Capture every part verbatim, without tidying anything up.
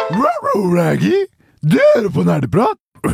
Raggy, du hører på Nerdeprat!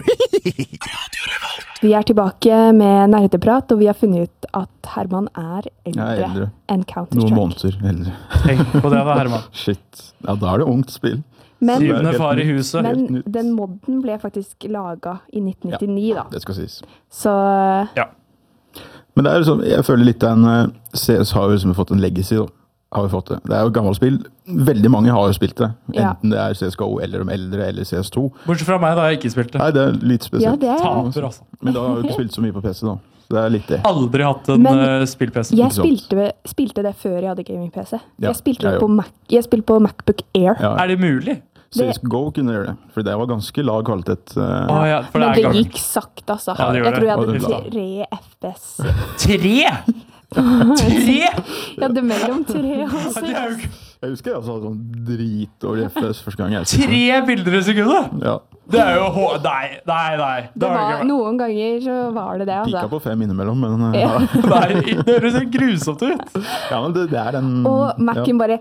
Vi er tilbake med Nerdeprat, og vi har funnet ut at Herman er eldre, Jeg er eldre. enn Counter-Strike. Noen måneder eldre. Tenk på det da, Herman. Shit. Ja, da er det ungt spill. Men, Syvende far i huset. men den modden ble faktisk laget i nitten nittini, da. Det skal sies. Så Ja. Men det er liksom, jeg føler litt av en C S har jo liksom fått en legacy, da. Har vi fått det. Det er jo et gammelt spill. Veldig mange har jo spilt det. Ja. Enten det er C S G O eller de eldre, eller C S to. Bortsett fra meg da jeg ikke spilte. Nei, det er litt ja, spesielt. det er Taper, altså. Men da har du ikke spilt så mye på P C, da. Så det er litt det. Aldri hatt en Men- uh, spill-P C. Jeg Ikke sant. spilte, spilte det før jeg hadde gaming-P C. Ja, jeg, spilte jeg det på Mac, jeg spilte på MacBook Air. Ja. Er det mulig? C S G O kunne gjøre det, for det var ganske lag kvalitet. Uh, Å ja, for det Men er det gammelt. gikk sakte, altså. Ja, det gjør jeg tror jeg det. hadde Og det- tre F P S. Tre?! Tre?! Jeg hadde mellom tre og Det er jo seks. ikke- jeg husker jeg altså sånn dritdårlig F P S første gang jeg spilte. Tre bilder i sekundet! Ja, Det er jo hå... Nei, nei, nei. Det Da har var, det ikke vært. noen ganger så var det det, pika altså. på fem innimellom, men uh, Ja. Nei, det høres helt grusomt ut. ja, men det, det er den... Og Mac-en bare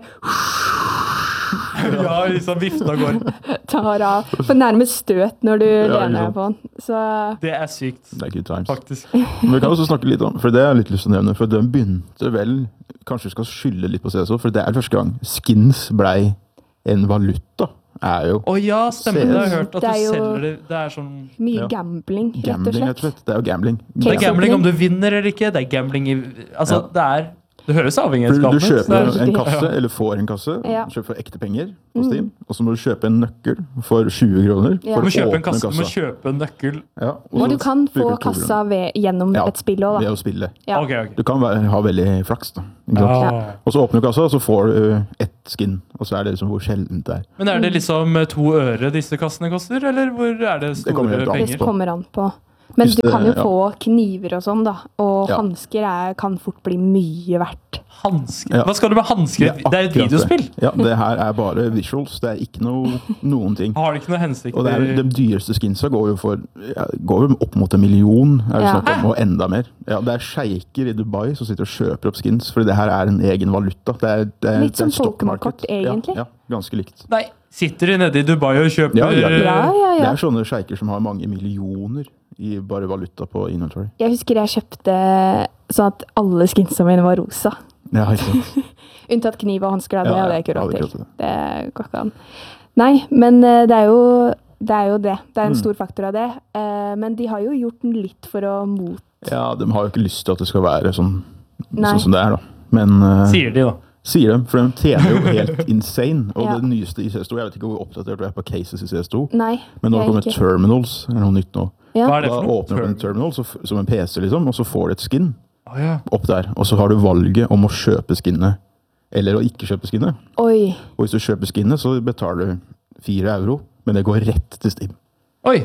Ja, liksom viften av går. tar av. For nærmest støt når du ikke lener sant. deg på den. Så Det er sykt, Det er good times. faktisk. Men vi kan også snakke litt om, for det er litt lyst til å nevne, for den begynte vel, kanskje vi skal skylde litt på C S O, for det er første gang skins blei en valuta, er jo Å ja, stemmer. Det har jeg hørt at Det du er jo- selger det. Det er sånn mye Ja. gambling, rett og gambling, rett og slett. slett. Det er jo gambling. Det er Case gambling om du opening. vinner eller ikke. Det er gambling i Altså, Ja. det er Det høres For du avhengighetsskapende ut. kjøper Det er- en kasse, eller får en kasse, Ja. kjøper for ekte penger på Steam, og så må du kjøpe en nøkkel for tjue kroner Ja. for Du må å kjøpe en åpne kasse, du må kassa. kjøpe en nøkkel. Ja, og Og så du kan få bruker du to kassa kroner. ved, gjennom Ja, et spill òg, ved da. å spille. Ja. Ok, ok. Du kan være, ha veldig flaks, da. Ikke sant? Ah. Og så åpner du kassa, og så får du uh, ett skin, og så er det liksom hvor sjeldent det er. Men er det liksom to øre disse kassene koster, eller hvor er det Det kommer store helt an Det penger? på. kommer an på. Men Hvis du det- kan jo ja. få kniver og sånn, da. Og Ja. hansker er- kan fort bli mye verdt. Hansker? Ja. Hva skal du med hansker? Det er et akkurat det. videospill. Ja, det her er bare visuals. Det er ikke noe, noen ting. Har det ikke noe hensikt? Og det er, de dyreste skinsa går jo for ja, går jo opp mot en million, er det Ja. snakk om, og enda mer. Ja, det er sjeiker i Dubai som sitter og kjøper opp skins, fordi det her er en egen valuta. Det er, det er, Litt det er som stock Pokémon-kort, market. egentlig. Ja, ja, ganske likt. Nei, sitter de nede i Dubai og kjøper Ja, ja, ja. Ja, ja, Det ja. er sånne sjeiker som har mange millioner i bare valuta på inventory. Jeg husker jeg kjøpte sånn at alle skinsa mine var rosa. Ja, ikke sant? Unntatt kniv og hansker, da. Det Ja, hadde jeg ikke ja, råd hadde ikke til. råd til Det går ikke an. Nei, men eh, det er jo det. Er jo det. det er en Mm. stor faktor av det. Eh, Men de har jo gjort litt for å mot... Ja, de har jo ikke lyst til at det skal være sånn, Nei. sånn som det er, da. Men eh, Sier de, da. sier de, for de tjener jo helt insane. Og Ja. det nyeste i C S to, jeg vet ikke hvor oppdatert du er på cases i C S to, Nei, men nå jeg kommer ikke. terminals, eller noe nytt nå. Ja. Hva er det Da for noe? åpner du en terminal så, f- som en P C, liksom, og så får du et skin Å, ja. opp der. Og så har du valget om å kjøpe skinnet, eller å ikke kjøpe skinnet. Oi. Og hvis du kjøper skinnet, så betaler du fire euro, men det går rett til Steam. Oi!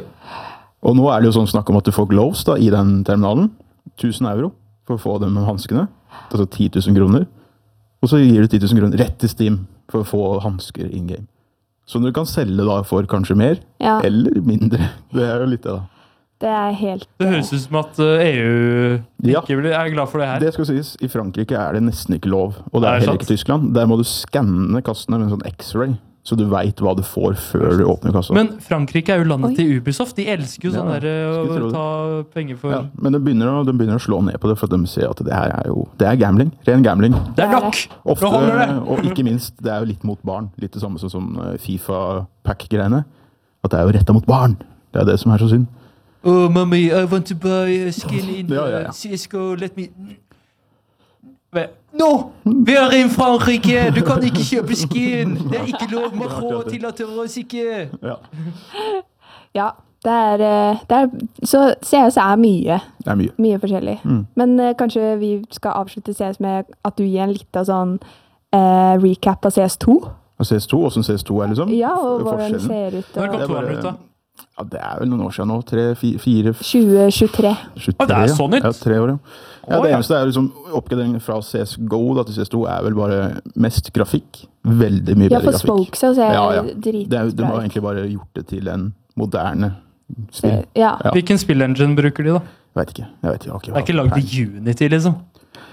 Og nå er det jo sånn snakk om at du får gloves da, i den terminalen. tusen euro for å få dem med hanskene. Altså ti tusen kroner. Og så gir du ti tusen kroner rett til Steam for å få hansker in game. Så du kan selge da for kanskje mer, Ja, eller mindre. Det er jo litt det da. det er helt Det høres ut som at uh, E U Ja. ikke blir, er glad for det her. Det skal sies, i Frankrike er det nesten ikke lov, og det Er er det heller sant? ikke Tyskland. Der må du skanne kassene med en sånn X-ray, så du vet hva du får før du åpner kassa. Men Frankrike er jo landet Oi. til Ubisoft. De elsker jo Ja, sånn der skulle tro å det. ta penger for ja, men de begynner, å, de begynner å slå ned på det, for at de ser at det her er jo det er gambling. Ren gambling. Det er Det er nok! Ofte, Nå holder det! og ikke minst, det er jo litt mot barn. Litt det samme som, som eh, FIFA-pack-greiene. At det er jo rettet mot barn. Det er det som er så synd. Oh, mommy, I want to buy a skin in Ja, ja, ja. uh, C S G O. Let me Nå! Vi er i Frankrike! Du kan ikke kjøpe skin! Det er ikke lov! Macron tillater oss ikke! Ja, Ja, det er, eh, det er Så C S er mye. det er mye. Mye forskjellig. Mm. Men eh, kanskje vi skal avslutte C S med at du gir en liten sånn eh, recap av C S to? Og C S to, hvordan C S to er liksom? Ja, og hvordan det Forskjellen. ser ut. Når kom Og Det er toeren bare- ut, da? Ja, det er vel noen år siden nå. Tre, fi- fire, tjue tjuetre. tjuetre. Å, det er ja. så nytt? Ja, tre år, ja. ja Å, det ja. eneste er liksom oppgraderingen fra C S G O da, til C S to er vel bare mest grafikk. Veldig mye Ja, bedre for grafikk. Spokesa ser Ja, ja. dritbra Det er, de har ut. egentlig bare gjort det til en moderne spill. Ja. Ja. Hvilken spillengine bruker de, da? Jeg vet ikke. Jeg vet ikke. Jeg har Det er ikke lagd i Unity, liksom.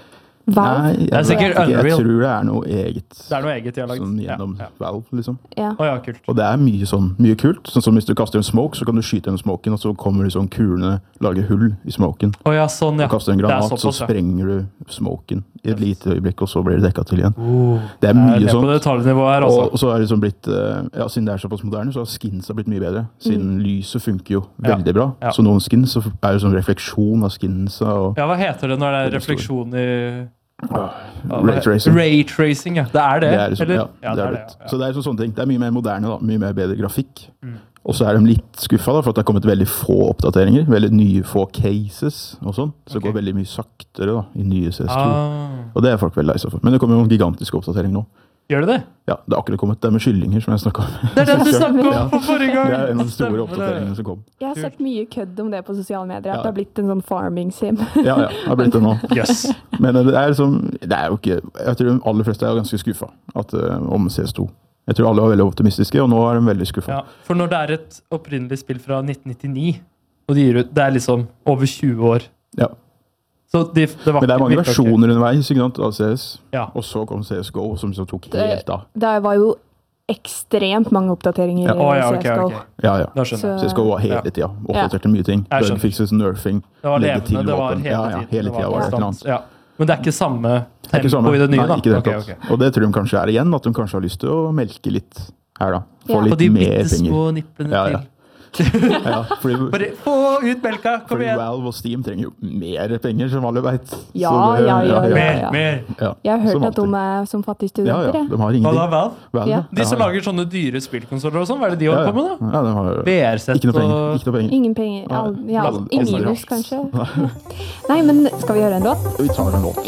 Valve? Nei, jeg, Det er sikkert vet ikke, jeg Unreal. tror det er noe eget. Det er noe eget de har lagd. Sånn gjennom Ja, ja. Valve, liksom. Ja. Å ja, kult. Og det er mye sånn, mye kult. Sånn som hvis du kaster en smoke, så kan du skyte gjennom smoken, og så kommer de sånn kulene, lager hull i smoken. Å ja, sånn, ja. Du kaster en Det er granat, så såpass, ja. sprenger du smoken i et lite øyeblikk, og så blir det dekka til igjen. Oh, Det er jeg mye med på sånt. detaljnivået her, altså. Og, og så er det liksom blitt, eh, ja, siden det er såpass moderne, så har skinsa blitt mye bedre. Siden lyset funker jo Ja. veldig bra. Ja. Så noen skins så er det sånn refleksjon av skinsa og Ja, hva heter det når det er Veldig stor. refleksjon i ah, Ja, raytracing. Raytracing, ja. Det er det, Det er liksom, eller? ja, Ja, det er det, blitt. ja. Så det er sånn, sånne ting. Det er mye mer moderne, da. Mye mer bedre grafikk. Mm. Og så er de litt skuffa da, for at det har kommet veldig få oppdateringer. Veldig nye få cases og sånn. Så det Ok. går veldig mye saktere da, i nye C S to. Ah, Og det er folk veldig lei seg for. Men det kommer jo en gigantisk oppdatering nå. gjør det det? Ja, det har akkurat kommet. Det er med kyllinger, som jeg snakka om. Det er den du snakket om Ja. på forrige gang! Det er en av de store Stemmer det. oppdateringene som kom. Jeg har sett mye kødd om det på sosiale medier, at Ja. det har blitt en sånn farming sim. Ja, ja, det har blitt det nå. Yes. Men det er liksom, det er jo ikke, jeg tror de aller fleste er ganske skuffa at, uh, om C S to. Jeg tror alle var veldig optimistiske, og nå er de veldig skuffa. Ja, for når det er et opprinnelig spill fra nitten nittini, og de gir ut, det er liksom over tjue år. Ja. Så de, det var Men det er ikke- mange virka ikke- versjoner underveis ikke sant, av C S. Ja. Og så kom C S G O, som så tok Det- helt av. Det var jo ekstremt mange oppdateringer Ja. i Å ja, ok, C S G O. ok. Ja, ja. Da skjønner jeg. Så- C S G O var hele Ja. tida. Oppdaterte mye ting. Jeg skjønner. Bugfixes, nerfing. Det var legge til levende, det var våpen. hele Ja, ja, tiden. hele det tida var det et eller annet. Ja. Men det er ikke samme Det er ikke tempo samme. i det nye, Nei, da? ikke det Ok, hele tatt. ok. Og det tror de kanskje er igjen, at de kanskje har lyst til å melke litt her, da. Få Ja. På litt de mer bitte penger. små nipplene Ja, ja. til. Ja, fordi, Bare få ut melka! Kom fordi igjen! Valve og Steam trenger jo mer penger, som alle veit. Ja, ja, ja, ja. Mer, mer! ja. Jeg har hørt Som at de alltid. er som fattige Ja, studenter. ja. jeg. De har Hva da, ingenting. Valve? Valve, Ja. De som ja. lager sånne dyre spillkonsoller og sånn, hva er det de Ja, holder ja. på med, da? Ja, de har V R-sett ikke noe penger. og Ikke noe penger. Ingen penger. Al- Ja, Nei, I aldri. minus, kanskje. Nei, men skal vi gjøre en låt? Vi tar en låt.